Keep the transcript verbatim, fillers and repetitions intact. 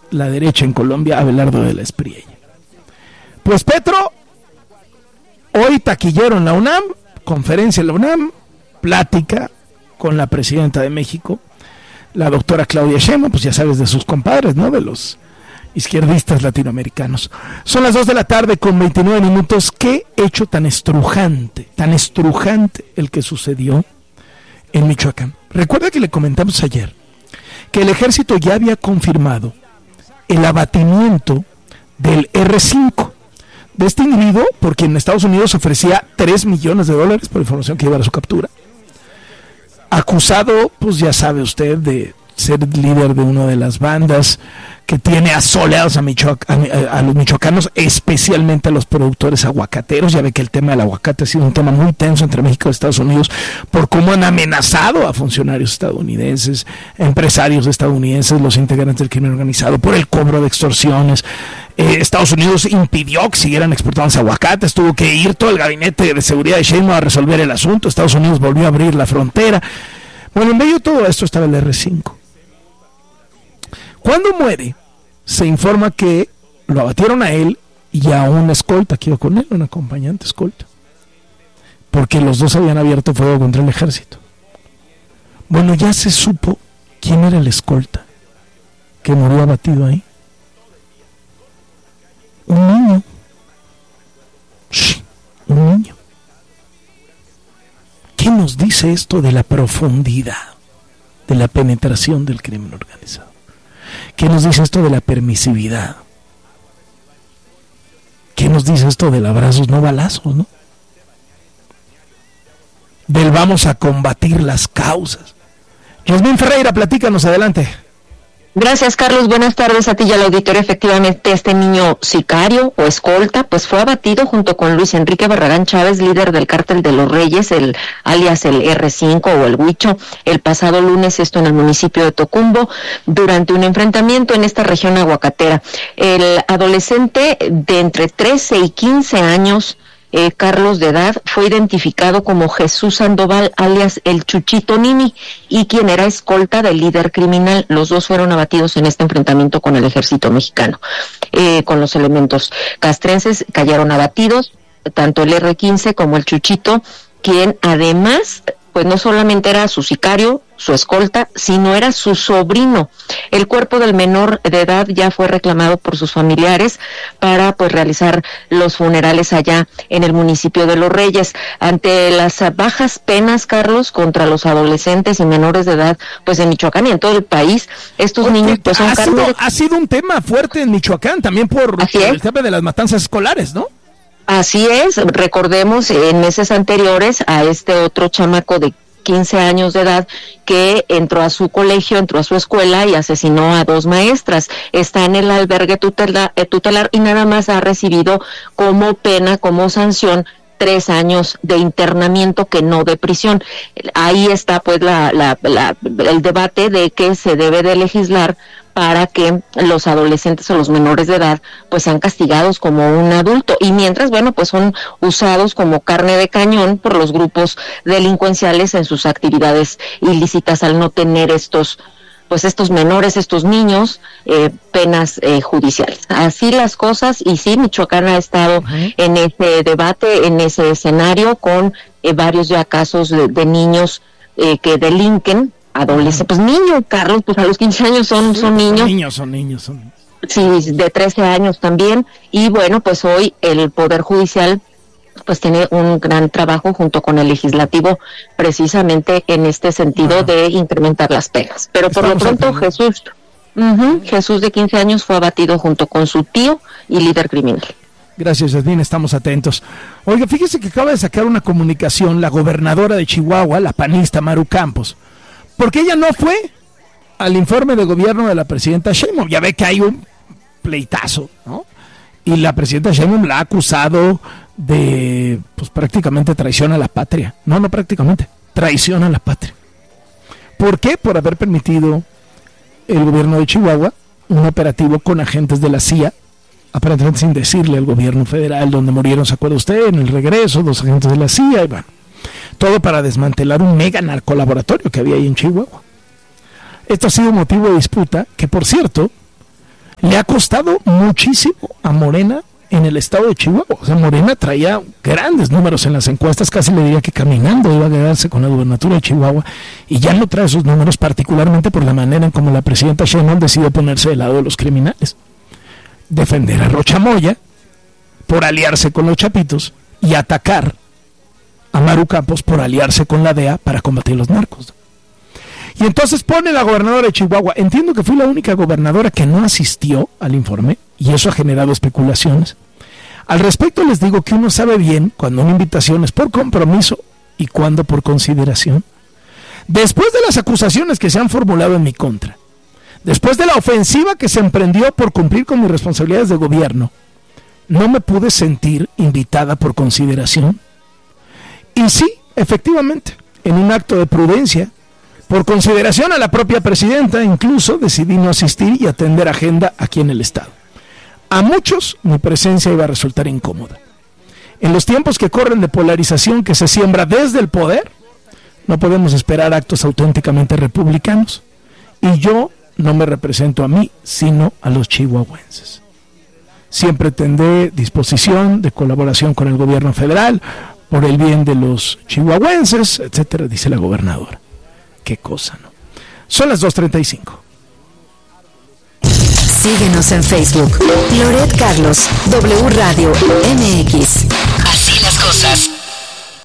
la derecha en Colombia, Abelardo de la Espriella. Pues Petro, hoy taquillero en la UNAM, conferencia en la UNAM, plática con la presidenta de México, la doctora Claudia Sheinbaum, pues ya sabes, de sus compadres, ¿no? De los izquierdistas latinoamericanos. Son las dos de la tarde con veintinueve minutos. Qué hecho tan estrujante, tan estrujante el que sucedió en Michoacán. Recuerda que le comentamos ayer que el ejército ya había confirmado el abatimiento del erre cinco, de este individuo por quien en Estados Unidos ofrecía tres millones de dólares por información que llevara a su captura. Acusado, pues ya sabe usted, de ser líder de una de las bandas que tiene asoleados a, Michoac- a, a los michoacanos, especialmente a los productores aguacateros. Ya ve que el tema del aguacate ha sido un tema muy tenso entre México y Estados Unidos por cómo han amenazado a funcionarios estadounidenses, empresarios estadounidenses, los integrantes del crimen organizado, por el cobro de extorsiones. Eh, Estados Unidos impidió que siguieran exportándose aguacates, tuvo que ir todo el gabinete de seguridad de Sheinbaum a resolver el asunto. Estados Unidos volvió a abrir la frontera. Bueno, en medio de todo esto estaba el erre cinco. Cuando muere, se informa que lo abatieron a él y a una escolta que iba con él, un acompañante escolta, porque los dos habían abierto fuego contra el ejército. Bueno, ya se supo quién era el escolta que murió abatido ahí. Un niño. Sí, un niño. ¿Qué nos dice esto de la profundidad de la penetración del crimen organizado? ¿Qué nos dice esto de la permisividad? ¿Qué nos dice esto del abrazos no balazos, no? Del vamos a combatir las causas. Yasmín Ferreira, platícanos, adelante. Gracias, Carlos. Buenas tardes a ti y al auditorio. Efectivamente, este niño sicario o escolta, pues fue abatido junto con Luis Enrique Barragán Chávez, líder del Cártel de los Reyes, el alias el erre cinco o el Huicho, el pasado lunes, esto en el municipio de Tocumbo, durante un enfrentamiento en esta región aguacatera. El adolescente de entre trece y quince años, Eh, Carlos, de edad, fue identificado como Jesús Sandoval, alias el Chuchito Nini, y quien era escolta del líder criminal. Los dos fueron abatidos en este enfrentamiento con el ejército mexicano. Eh, con los elementos castrenses cayeron abatidos, tanto el erre quince como el Chuchito, quien además, pues no solamente era su sicario, su escolta, sino era su sobrino. El cuerpo del menor de edad ya fue reclamado por sus familiares para pues realizar los funerales allá en el municipio de Los Reyes. Ante las bajas penas, Carlos, contra los adolescentes y menores de edad, pues en Michoacán y en todo el país, estos Porque niños pues son ha cargo sido, de... ha sido un tema fuerte en Michoacán, también por, por el tema de las matanzas escolares, ¿no? Así es, recordemos en meses anteriores a este otro chamaco de quince años de edad que entró a su colegio, entró a su escuela y asesinó a dos maestras. Está en el albergue tutela, eh, tutelar y nada más ha recibido como pena, como sanción, tres años de internamiento que no de prisión. Ahí está pues la, la, la, el debate de que se debe de legislar para que los adolescentes o los menores de edad pues sean castigados como un adulto, y mientras, bueno, pues son usados como carne de cañón por los grupos delincuenciales en sus actividades ilícitas al no tener estos pues estos menores, estos niños, eh, penas eh, judiciales. Así las cosas, y sí, Michoacán ha estado uh-huh. en ese debate, en ese escenario, con eh, varios ya casos de, de niños eh, que delinquen, adolescentes, pues niños, Carlos, pues a los quince años son, sí, son niños. Son niños, son niños, son... Sí, de trece años también, y bueno, pues hoy el Poder Judicial pues tiene un gran trabajo junto con el legislativo precisamente en este sentido uh-huh. de incrementar las penas. Pero por Estamos lo pronto aprendiendo. Jesús, uh-huh, Jesús de quince años fue abatido junto con su tío y líder criminal. Gracias, Yasmín, estamos atentos. Oiga, fíjese que acaba de sacar una comunicación la gobernadora de Chihuahua, la panista Maru Campos, porque ella no fue al informe de gobierno de la presidenta Sheinbaum. Ya ve que hay un pleitazo, ¿no? Y la presidenta Sheinbaum la ha acusado de, pues prácticamente traición a la patria. No, no prácticamente, traición a la patria. ¿Por qué? Por haber permitido el gobierno de Chihuahua un operativo con agentes de la C I A, aparentemente sin decirle al gobierno federal, donde murieron, ¿se acuerda usted? En el regreso, dos agentes de la C I A, y bueno, todo para desmantelar un mega narcolaboratorio que había ahí en Chihuahua. Esto ha sido motivo de disputa, que por cierto, le ha costado muchísimo a Morena en el estado de Chihuahua. O sea, Morena traía grandes números en las encuestas, casi le diría que caminando iba a quedarse con la gubernatura de Chihuahua, y ya no trae esos números, particularmente por la manera en cómo la presidenta Sheinbaum decidió ponerse del lado de los criminales, defender a Rocha Moya por aliarse con los chapitos y atacar a Maru Campos por aliarse con la D E A para combatir los narcos. Y entonces pone la gobernadora de Chihuahua. Entiendo que fui la única gobernadora que no asistió al informe, y eso ha generado especulaciones. Al respecto les digo que uno sabe bien cuando una invitación es por compromiso y cuando por consideración. Después de las acusaciones que se han formulado en mi contra, después de la ofensiva que se emprendió por cumplir con mis responsabilidades de gobierno, no me pude sentir invitada por consideración. Y sí, efectivamente, en un acto de prudencia, por consideración a la propia presidenta, incluso decidí no asistir y atender agenda aquí en el estado. A muchos mi presencia iba a resultar incómoda. En los tiempos que corren de polarización que se siembra desde el poder, no podemos esperar actos auténticamente republicanos. Y yo no me represento a mí, sino a los chihuahuenses. Siempre tendré disposición de colaboración con el gobierno federal por el bien de los chihuahuenses, etcétera, dice la gobernadora. Qué cosa, ¿no? Son las dos treinta y cinco. Síguenos en Facebook. Loret Carlos, W Radio M X. Así las cosas.